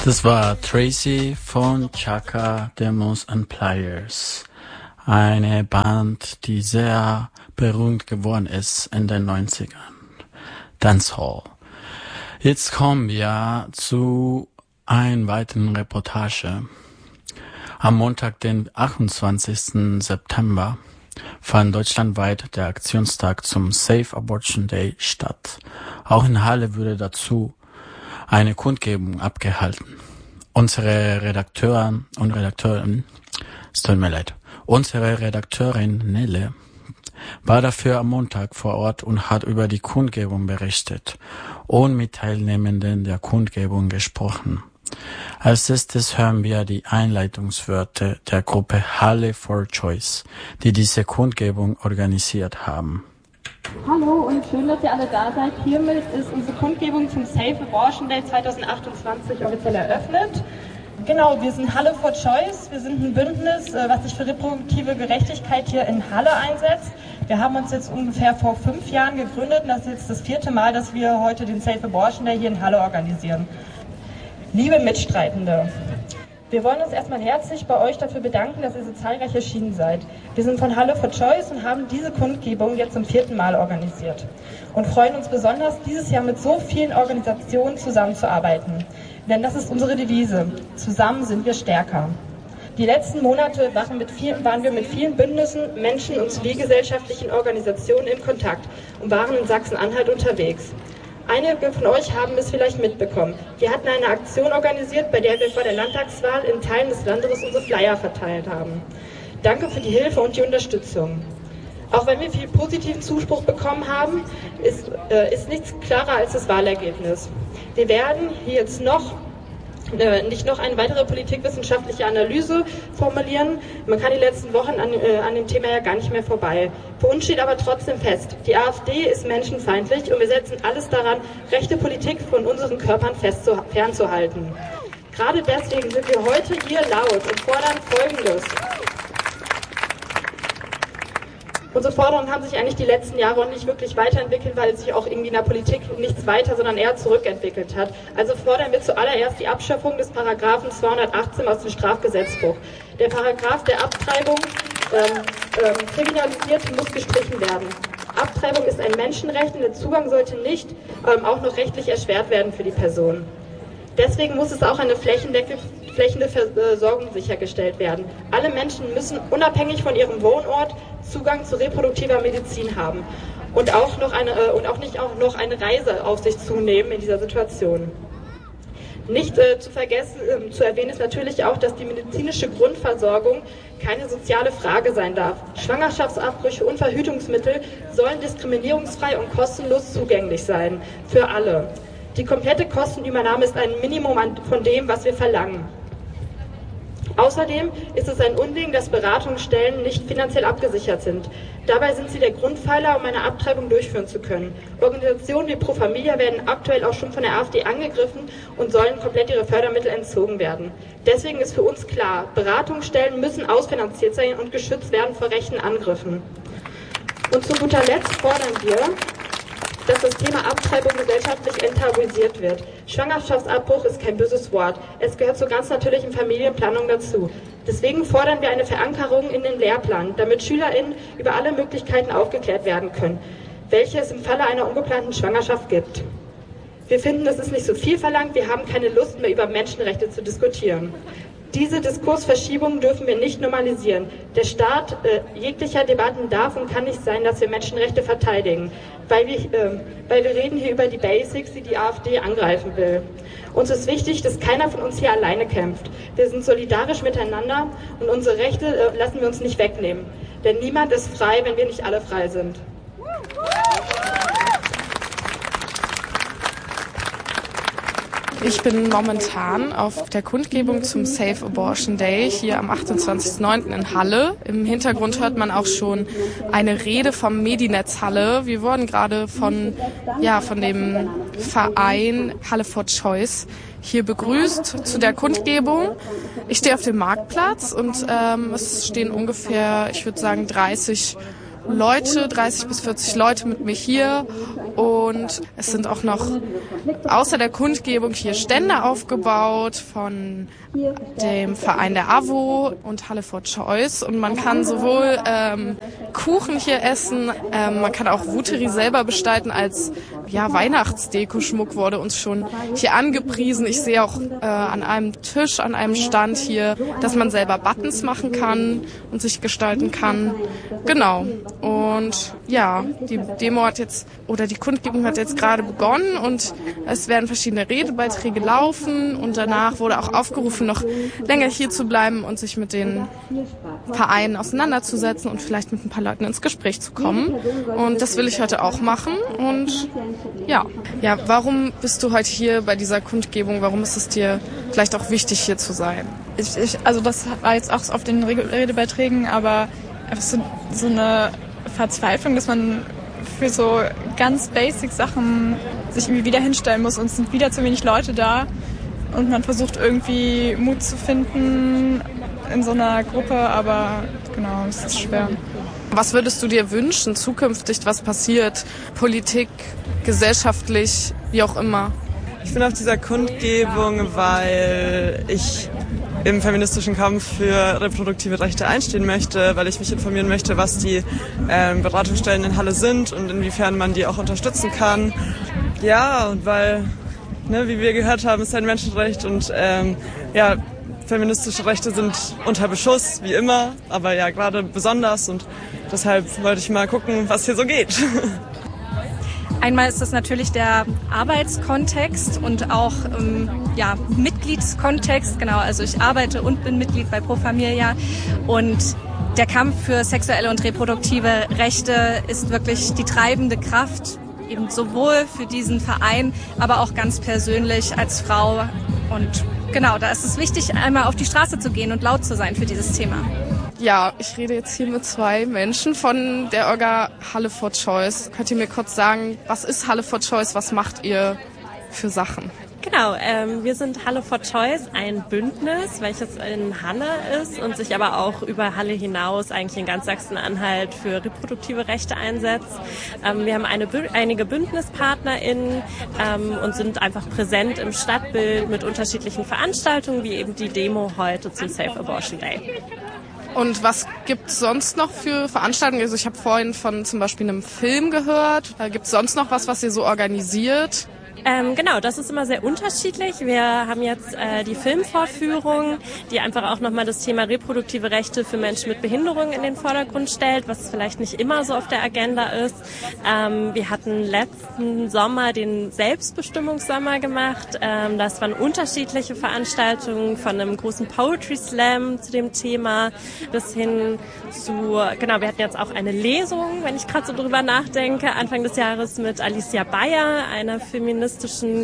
Das war Tracy von Chaka Demos and Pliers, eine Band, die sehr berühmt geworden ist in den 90ern. Dancehall. Jetzt kommen wir zu einer weiteren Reportage. Am Montag, den 28. September, fand deutschlandweit der Aktionstag zum Safe Abortion Day statt. Auch in Halle wurde dazu eine Kundgebung abgehalten. Unsere Redakteurin Nelle war dafür am Montag vor Ort und hat über die Kundgebung berichtet und mit Teilnehmenden der Kundgebung gesprochen. Als erstes hören wir die Einleitungsworte der Gruppe Halle for Choice, die diese Kundgebung organisiert haben. Hallo und schön, dass ihr alle da seid. Hiermit ist unsere Kundgebung zum Safe Abortion Day 2028 offiziell eröffnet. Genau, wir sind Halle for Choice. Wir sind ein Bündnis, was sich für reproduktive Gerechtigkeit hier in Halle einsetzt. Wir haben uns jetzt ungefähr vor 5 Jahren gegründet und das ist jetzt das 4. Mal, dass wir heute den Safe Abortion Day hier in Halle organisieren. Liebe Mitstreitende, wir wollen uns erstmal herzlich bei euch dafür bedanken, dass ihr so zahlreich erschienen seid. Wir sind von Halle for Choice und haben diese Kundgebung jetzt zum 4. Mal organisiert und freuen uns besonders, dieses Jahr mit so vielen Organisationen zusammenzuarbeiten. Denn das ist unsere Devise. Zusammen sind wir stärker. Die letzten Monate waren wir mit vielen Bündnissen, Menschen und zivilgesellschaftlichen Organisationen in Kontakt und waren in Sachsen-Anhalt unterwegs. Einige von euch haben es vielleicht mitbekommen. Wir hatten eine Aktion organisiert, bei der wir vor der Landtagswahl in Teilen des Landes unsere Flyer verteilt haben. Danke für die Hilfe und die Unterstützung. Auch wenn wir viel positiven Zuspruch bekommen haben, ist nichts klarer als das Wahlergebnis. Wir werden hier jetzt nicht noch eine weitere politikwissenschaftliche Analyse formulieren. Man kann die letzten Wochen an dem Thema ja gar nicht mehr vorbei. Für uns steht aber trotzdem fest, die AfD ist menschenfeindlich und wir setzen alles daran, rechte Politik von unseren Körpern fernzuhalten. Gerade deswegen sind wir heute hier laut und fordern Folgendes. Unsere Forderungen haben sich eigentlich die letzten Jahre auch nicht wirklich weiterentwickelt, weil sich auch irgendwie in der Politik nichts weiter, sondern eher zurückentwickelt hat. Also fordern wir zuallererst die Abschaffung des Paragraphen 218 aus dem Strafgesetzbuch. Der Paragraph der Abtreibung kriminalisiert muss gestrichen werden. Abtreibung ist ein Menschenrecht und der Zugang sollte nicht auch noch rechtlich erschwert werden für die Person. Deswegen muss es auch eine flächendeckende Versorgung sichergestellt werden. Alle Menschen müssen unabhängig von ihrem Wohnort Zugang zu reproduktiver Medizin haben und auch nicht eine Reise auf sich zunehmen in dieser Situation. Nicht zu erwähnen ist natürlich auch, dass die medizinische Grundversorgung keine soziale Frage sein darf. Schwangerschaftsabbrüche und Verhütungsmittel sollen diskriminierungsfrei und kostenlos zugänglich sein für alle. Die komplette Kostenübernahme ist ein Minimum von dem, was wir verlangen. Außerdem ist es ein Unding, dass Beratungsstellen nicht finanziell abgesichert sind. Dabei sind sie der Grundpfeiler, um eine Abtreibung durchführen zu können. Organisationen wie Pro Familia werden aktuell auch schon von der AfD angegriffen und sollen komplett ihre Fördermittel entzogen werden. Deswegen ist für uns klar, Beratungsstellen müssen ausfinanziert sein und geschützt werden vor rechten Angriffen. Und zu guter Letzt fordern wir, dass das Thema Abtreibung gesellschaftlich enttabuisiert wird. Schwangerschaftsabbruch ist kein böses Wort. Es gehört zur ganz natürlichen Familienplanung dazu. Deswegen fordern wir eine Verankerung in den Lehrplan, damit SchülerInnen über alle Möglichkeiten aufgeklärt werden können, welche es im Falle einer ungeplanten Schwangerschaft gibt. Wir finden, das ist nicht so viel verlangt. Wir haben keine Lust mehr, über Menschenrechte zu diskutieren. Diese Diskursverschiebung dürfen wir nicht normalisieren. Der Start jeglicher Debatten darf und kann nicht sein, dass wir Menschenrechte verteidigen, weil wir reden hier über die Basics, die die AfD angreifen will. Uns ist wichtig, dass keiner von uns hier alleine kämpft. Wir sind solidarisch miteinander und unsere Rechte lassen wir uns nicht wegnehmen. Denn niemand ist frei, wenn wir nicht alle frei sind. Ich bin momentan auf der Kundgebung zum Safe Abortion Day hier am 28.09. in Halle. Im Hintergrund hört man auch schon eine Rede vom Medinetz Halle. Wir wurden gerade von dem Verein Halle for Choice hier begrüßt zu der Kundgebung. Ich stehe auf dem Marktplatz und es stehen ungefähr, ich würde sagen, 30 bis 40 Leute mit mir hier Und es sind auch noch außer der Kundgebung hier Stände aufgebaut von dem Verein der AWO und Halle for Choice. Und man kann sowohl Kuchen hier essen, man kann auch Wuteri selber gestalten als Weihnachtsdeko-Schmuck wurde uns schon hier angepriesen. Ich sehe auch an einem Tisch, an einem Stand hier, dass man selber Buttons machen kann und sich gestalten kann. Genau. Und ja, die Demo hat jetzt, oder die Kundgebung hat jetzt gerade begonnen und es werden verschiedene Redebeiträge laufen und danach wurde auch aufgerufen, noch länger hier zu bleiben und sich mit den Vereinen auseinanderzusetzen und vielleicht mit ein paar Leuten ins Gespräch zu kommen. Und das will ich heute auch machen. Und ja, warum bist du heute hier bei dieser Kundgebung? Warum ist es dir vielleicht auch wichtig, hier zu sein? Also das war jetzt auch auf den Redebeiträgen, aber einfach so eine Verzweiflung, dass man für so ganz basic Sachen sich irgendwie wieder hinstellen muss und es sind wieder zu wenig Leute da und man versucht irgendwie Mut zu finden in so einer Gruppe, aber genau, es ist schwer. Was würdest du dir wünschen, zukünftig, was passiert, Politik, gesellschaftlich, wie auch immer? Ich bin auf dieser Kundgebung, weil ich im feministischen Kampf für reproduktive Rechte einstehen möchte, weil ich mich informieren möchte, was die Beratungsstellen in Halle sind und inwiefern man die auch unterstützen kann. Ja, und weil, wie wir gehört haben, ist ein Menschenrecht und feministische Rechte sind unter Beschuss, wie immer, aber ja, gerade besonders und deshalb wollte ich mal gucken, was hier so geht. Einmal ist das natürlich der Arbeitskontext und auch Mitgliedskontext. Genau, also ich arbeite und bin Mitglied bei Pro Familia und der Kampf für sexuelle und reproduktive Rechte ist wirklich die treibende Kraft, eben sowohl für diesen Verein, aber auch ganz persönlich als Frau. Und genau, da ist es wichtig, einmal auf die Straße zu gehen und laut zu sein für dieses Thema. Ja, ich rede jetzt hier mit zwei Menschen von der Orga Halle for Choice. Könnt ihr mir kurz sagen, was ist Halle for Choice, was macht ihr für Sachen? Genau, wir sind Halle for Choice, ein Bündnis, welches in Halle ist und sich aber auch über Halle hinaus eigentlich in ganz Sachsen-Anhalt für reproduktive Rechte einsetzt. Wir haben einige BündnispartnerInnen und sind einfach präsent im Stadtbild mit unterschiedlichen Veranstaltungen, wie eben die Demo heute zum Safe Abortion Day. Und was gibt's sonst noch für Veranstaltungen? Also ich habe vorhin von zum Beispiel einem Film gehört. Gibt's sonst noch was ihr so organisiert? Genau, das ist immer sehr unterschiedlich. Wir haben jetzt die Filmvorführung, die einfach auch nochmal das Thema reproduktive Rechte für Menschen mit Behinderung in den Vordergrund stellt, was vielleicht nicht immer so auf der Agenda ist. Wir hatten letzten Sommer den Selbstbestimmungssommer gemacht. Das waren unterschiedliche Veranstaltungen von einem großen Poetry Slam zu dem Thema bis hin zu, wir hatten jetzt auch eine Lesung, wenn ich gerade so drüber nachdenke, Anfang des Jahres mit Alicia Bayer, einer feministischen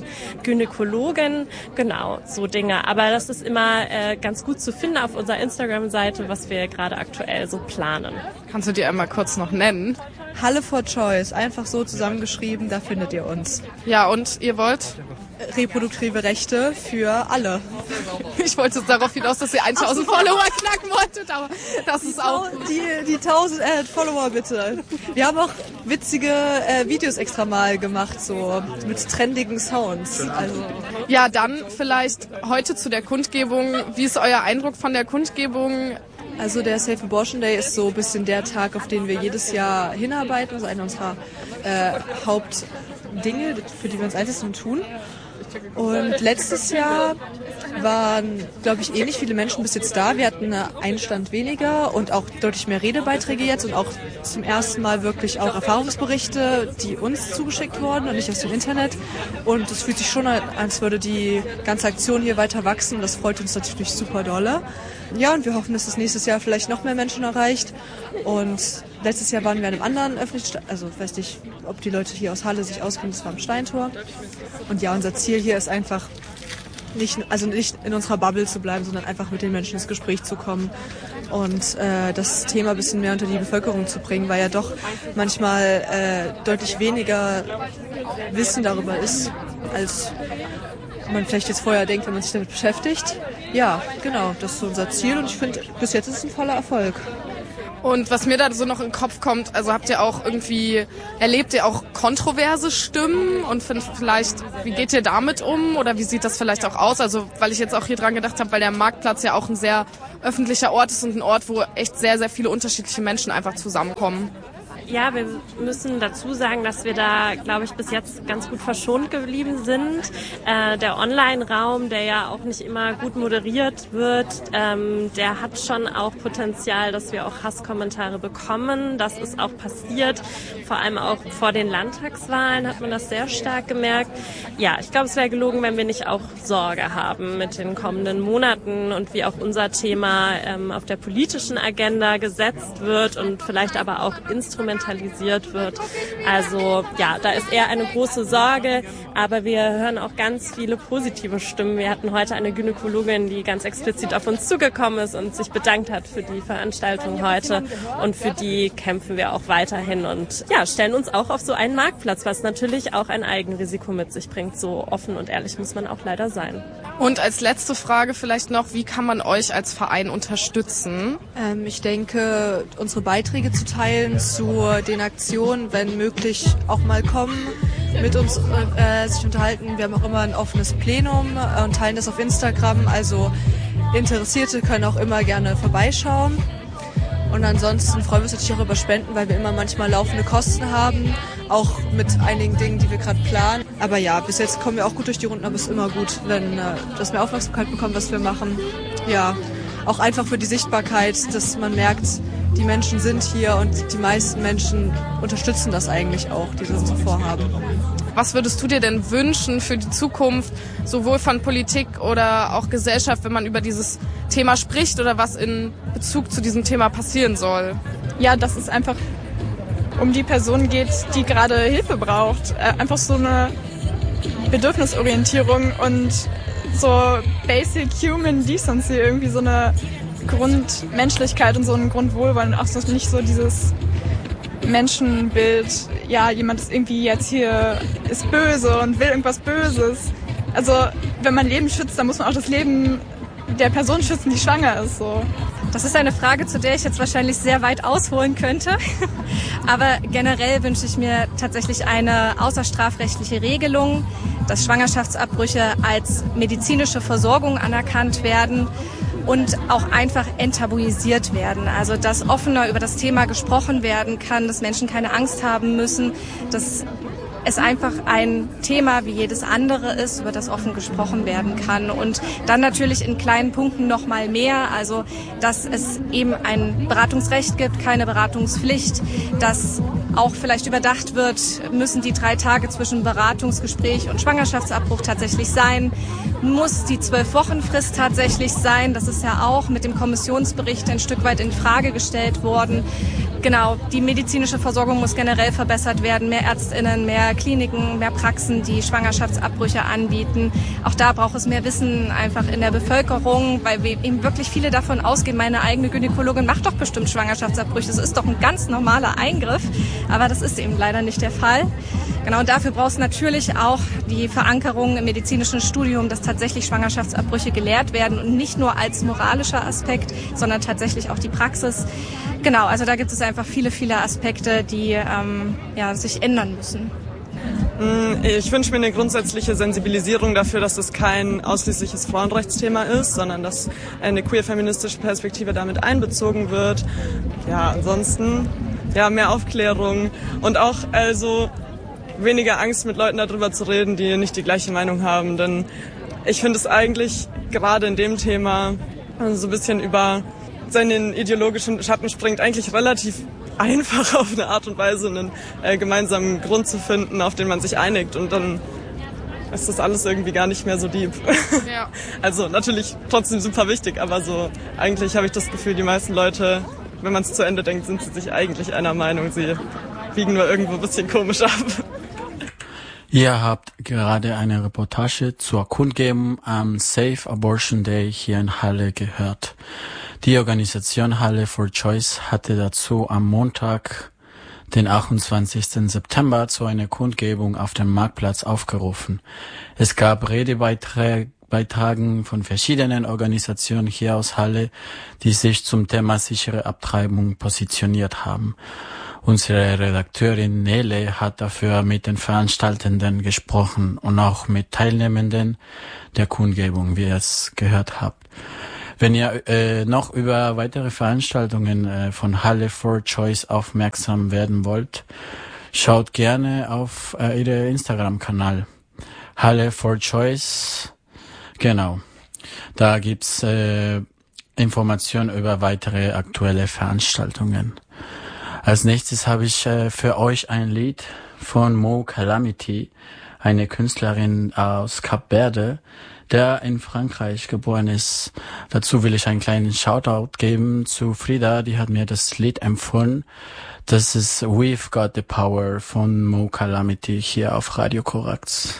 Gynäkologin, genau, so Dinge. Aber das ist immer ganz gut zu finden auf unserer Instagram-Seite, was wir gerade aktuell so planen. Kannst du dir einmal kurz noch nennen? Halle for Choice, einfach so zusammengeschrieben, da findet ihr uns. Ja, und ihr wollt? Reproduktive Rechte für alle. Ich wollte darauf hinaus, dass ihr 1000 Follower knacken wolltet, aber das ist auch... Die 1000 Follower bitte. Wir haben auch witzige Videos extra mal gemacht, so mit trendigen Sounds. Also. Ja, dann vielleicht heute zu der Kundgebung. Wie ist euer Eindruck von der Kundgebung? Also der Safe Abortion Day ist so ein bisschen der Tag, auf den wir jedes Jahr hinarbeiten. Also einer unserer Hauptdinge, für die wir uns einsetzen und tun. Und letztes Jahr waren, glaube ich, ähnlich viele Menschen bis jetzt da. Wir hatten einen Stand weniger und auch deutlich mehr Redebeiträge jetzt und auch zum ersten Mal wirklich auch Erfahrungsberichte, die uns zugeschickt wurden und nicht aus dem Internet. Und es fühlt sich schon an, als würde die ganze Aktion hier weiter wachsen. Das freut uns natürlich super dolle. Ja, und wir hoffen, dass es nächstes Jahr vielleicht noch mehr Menschen erreicht. Und letztes Jahr waren wir an einem anderen öffentlichen, also ich weiß nicht, ob die Leute hier aus Halle sich auskennen, das war am Steintor. Und ja, unser Ziel hier ist einfach, nicht in unserer Bubble zu bleiben, sondern einfach mit den Menschen ins Gespräch zu kommen und das Thema ein bisschen mehr unter die Bevölkerung zu bringen, weil ja doch manchmal deutlich weniger Wissen darüber ist, als man vielleicht jetzt vorher denkt, wenn man sich damit beschäftigt. Ja, genau, das ist so unser Ziel und ich finde, bis jetzt ist es ein voller Erfolg. Und was mir da so noch in den Kopf kommt, also erlebt ihr auch kontroverse Stimmen und wie geht ihr damit um oder wie sieht das vielleicht auch aus? Also weil ich jetzt auch hier dran gedacht habe, weil der Marktplatz ja auch ein sehr öffentlicher Ort ist und ein Ort, wo echt sehr, sehr viele unterschiedliche Menschen einfach zusammenkommen. Ja, wir müssen dazu sagen, dass wir da, glaube ich, bis jetzt ganz gut verschont geblieben sind. Der Online-Raum, der ja auch nicht immer gut moderiert wird, der hat schon auch Potenzial, dass wir auch Hasskommentare bekommen. Das ist auch passiert. Vor allem auch vor den Landtagswahlen hat man das sehr stark gemerkt. Ja, ich glaube, es wäre gelogen, wenn wir nicht auch Sorge haben mit den kommenden Monaten und wie auch unser Thema auf der politischen Agenda gesetzt wird und vielleicht aber auch instrumentalisiert wird. Also ja, da ist eher eine große Sorge, aber wir hören auch ganz viele positive Stimmen. Wir hatten heute eine Gynäkologin, die ganz explizit auf uns zugekommen ist und sich bedankt hat für die Veranstaltung heute und für die kämpfen wir auch weiterhin und ja, stellen uns auch auf so einen Marktplatz, was natürlich auch ein Eigenrisiko mit sich bringt. So offen und ehrlich muss man auch leider sein. Und als letzte Frage vielleicht noch, wie kann man euch als Verein unterstützen? Ich denke, unsere Beiträge zu teilen zu den Aktionen, wenn möglich, auch mal kommen, mit uns sich unterhalten. Wir haben auch immer ein offenes Plenum und teilen das auf Instagram. Also Interessierte können auch immer gerne vorbeischauen. Und ansonsten freuen wir uns natürlich auch über Spenden, weil wir immer manchmal laufende Kosten haben, auch mit einigen Dingen, die wir gerade planen. Aber ja, bis jetzt kommen wir auch gut durch die Runden, aber es ist immer gut, wenn das mehr Aufmerksamkeit bekommt, was wir machen. Ja, auch einfach für die Sichtbarkeit, dass man merkt, die Menschen sind hier und die meisten Menschen unterstützen das eigentlich auch, dieses Vorhaben. Was würdest du dir denn wünschen für die Zukunft, sowohl von Politik oder auch Gesellschaft, wenn man über dieses Thema spricht oder was in Bezug zu diesem Thema passieren soll? Ja, dass es einfach um die Person geht, die gerade Hilfe braucht. Einfach so eine Bedürfnisorientierung und so Basic Human Decency, irgendwie so eine Grundmenschlichkeit und so ein Grundwohlwollen. Auch so nicht so dieses Menschenbild, ja, jemand ist irgendwie jetzt hier, ist böse und will irgendwas Böses. Also, wenn man Leben schützt, dann muss man auch das Leben der Person schützen, die schwanger ist, so. Das ist eine Frage, zu der ich jetzt wahrscheinlich sehr weit ausholen könnte. Aber generell wünsche ich mir tatsächlich eine außerstrafrechtliche Regelung, dass Schwangerschaftsabbrüche als medizinische Versorgung anerkannt werden und auch einfach enttabuisiert werden. Also dass offener über das Thema gesprochen werden kann, dass Menschen keine Angst haben müssen, dass es einfach ein Thema wie jedes andere ist, über das offen gesprochen werden kann. Und dann natürlich in kleinen Punkten noch mal mehr, also dass es eben ein Beratungsrecht gibt, keine Beratungspflicht, dass auch vielleicht überdacht wird, müssen die 3 Tage zwischen Beratungsgespräch und Schwangerschaftsabbruch tatsächlich sein, muss die 12-Wochen-Frist tatsächlich sein, das ist ja auch mit dem Kommissionsbericht ein Stück weit in Frage gestellt worden. Genau, die medizinische Versorgung muss generell verbessert werden, mehr ÄrztInnen, mehr Kliniken, mehr Praxen, die Schwangerschaftsabbrüche anbieten. Auch da braucht es mehr Wissen einfach in der Bevölkerung, weil wir eben wirklich viele davon ausgehen, meine eigene Gynäkologin macht doch bestimmt Schwangerschaftsabbrüche. Das ist doch ein ganz normaler Eingriff, aber das ist eben leider nicht der Fall. Genau, und dafür braucht es natürlich auch die Verankerung im medizinischen Studium, dass tatsächlich Schwangerschaftsabbrüche gelehrt werden und nicht nur als moralischer Aspekt, sondern tatsächlich auch die Praxis. Genau, also da gibt es einfach viele, viele Aspekte, die sich ändern müssen. Ich wünsche mir eine grundsätzliche Sensibilisierung dafür, dass es kein ausschließliches Frauenrechtsthema ist, sondern dass eine queer-feministische Perspektive damit einbezogen wird. Ja, ansonsten mehr Aufklärung und auch also weniger Angst, mit Leuten darüber zu reden, die nicht die gleiche Meinung haben. Denn ich finde es eigentlich gerade in dem Thema so ein bisschen über seinen ideologischen Schatten springt, eigentlich relativ einfach auf eine Art und Weise einen gemeinsamen Grund zu finden, auf den man sich einigt und dann ist das alles irgendwie gar nicht mehr so deep. Ja. Also natürlich trotzdem super wichtig, aber so eigentlich habe ich das Gefühl, die meisten Leute, wenn man es zu Ende denkt, sind sie sich eigentlich einer Meinung. Sie biegen nur irgendwo ein bisschen komisch ab. Ihr habt gerade eine Reportage zur Kundgebung am Safe Abortion Day hier in Halle gehört. Die Organisation Halle for Choice hatte dazu am Montag, den 28. September, zu einer Kundgebung auf dem Marktplatz aufgerufen. Es gab Redebeiträge beitragen von verschiedenen Organisationen hier aus Halle, die sich zum Thema sichere Abtreibung positioniert haben. Unsere Redakteurin Nele hat dafür mit den Veranstaltenden gesprochen und auch mit Teilnehmenden der Kundgebung, wie ihr es gehört habt. Wenn ihr noch über weitere Veranstaltungen von Halle for Choice aufmerksam werden wollt, schaut gerne auf ihre Instagram-Kanal. Halle for Choice, genau. Da gibt's Informationen über weitere aktuelle Veranstaltungen. Als nächstes habe ich für euch ein Lied von Mo Calamity, eine Künstlerin aus Kap Verde, der in Frankreich geboren ist. Dazu will ich einen kleinen Shoutout geben zu Frida, die hat mir das Lied empfohlen. Das ist We've Got the Power von Mo Calamity hier auf Radio Korax.